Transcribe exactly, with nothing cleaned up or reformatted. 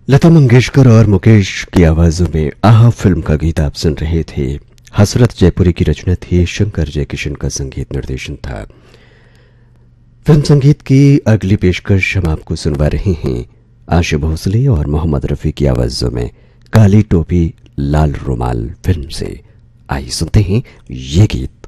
लता मंगेशकर और मुकेश की आवाजों में आहा फिल्म का गीत आप सुन रहे थे। हसरत जयपुरी की रचना थी, शंकर जयकिशन का संगीत निर्देशन था। फिल्म संगीत की अगली पेशकश हम आपको सुनवा रहे हैं आशा भोसले और मोहम्मद रफी की आवाजों में, काली टोपी लाल रुमाल फिल्म से। आइए सुनते हैं ये गीत।